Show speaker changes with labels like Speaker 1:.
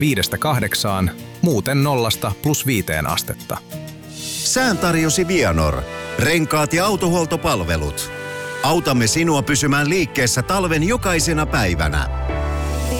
Speaker 1: 5–8, muuten 0–5 astetta.
Speaker 2: Sään tarjosi Vianor. Renkaat ja autohuoltopalvelut. Autamme sinua pysymään liikkeessä talven jokaisena päivänä.